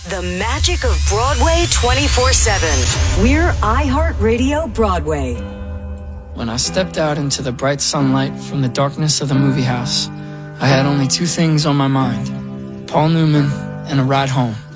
The magic of Broadway 24/7. We're iHeartRadio Broadway. When I stepped out into the bright sunlight from the darkness of the movie house, I had only two things on my mind: Paul Newman and a ride home.